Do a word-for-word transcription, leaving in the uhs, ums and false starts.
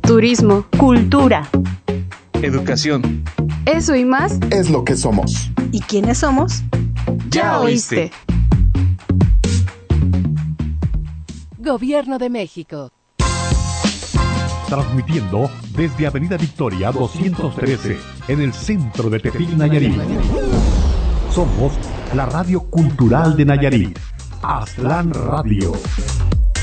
turismo, cultura, educación. Eso y más es lo que somos. ¿Y quiénes somos? Ya oíste. Gobierno de México. Transmitiendo desde Avenida Victoria doscientos trece, en el centro de Tepic, Nayarit. Somos la radio cultural de Nayarit, Aztlán Radio.